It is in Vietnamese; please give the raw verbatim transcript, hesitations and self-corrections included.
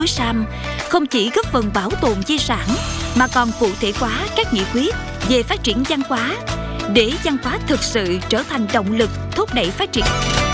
núi Sam không chỉ góp phần bảo tồn di sản mà còn cụ thể hóa các nghị quyết về phát triển văn hóa để văn hóa thực sự trở thành động lực thúc đẩy phát triển.